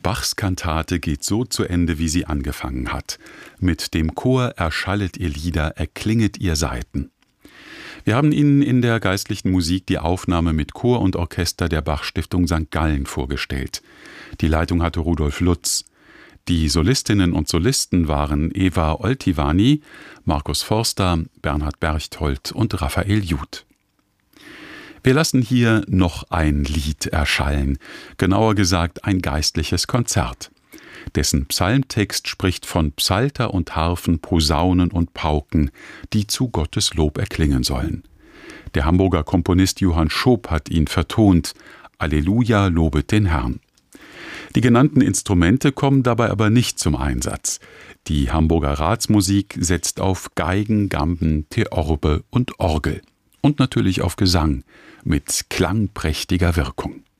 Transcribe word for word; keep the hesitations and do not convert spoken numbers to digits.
Bachs Kantate geht so zu Ende, wie sie angefangen hat. Mit dem Chor erschallet ihr Lieder, erklinget ihr Saiten. Wir haben Ihnen in der geistlichen Musik die Aufnahme mit Chor und Orchester der Bach-Stiftung Sankt Gallen vorgestellt. Die Leitung hatte Rudolf Lutz. Die Solistinnen und Solisten waren Eva Oltivani, Markus Forster, Bernhard Berchtold und Raphael Juth. Wir lassen hier noch ein Lied erschallen, genauer gesagt ein geistliches Konzert. Dessen Psalmtext spricht von Psalter und Harfen, Posaunen und Pauken, die zu Gottes Lob erklingen sollen. Der Hamburger Komponist Johann Schoop hat ihn vertont. Alleluja, lobet den Herrn. Die genannten Instrumente kommen dabei aber nicht zum Einsatz. Die Hamburger Ratsmusik setzt auf Geigen, Gamben, Theorbe und Orgel. Und natürlich auf Gesang mit klangprächtiger Wirkung.